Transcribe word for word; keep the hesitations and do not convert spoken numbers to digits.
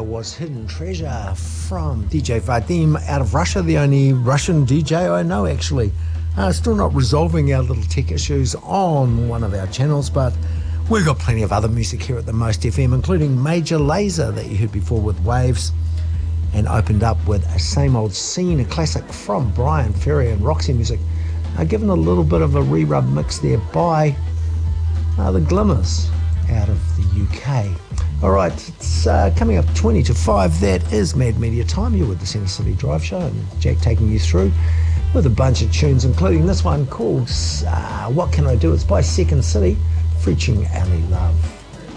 was Hidden Treasure from D J Vadim out of Russia, the only Russian D J I know actually. Uh, still not resolving our little tech issues on one of our channels, but we've got plenty of other music here at the Most F M, including Major Lazer that you heard before with Waves, and opened up with a Same Old Scene, a classic from Brian Ferry and Roxy Music, uh, given a little bit of a re-rub mix there by uh, the Glimmers out of the U K. Alright, it's uh, coming up twenty to five, that is Mad Media time. You're with the Centre City Drive Show, and Jack taking you through with a bunch of tunes, including this one called uh, What Can I Do? It's by Second City, featuring Ali Love.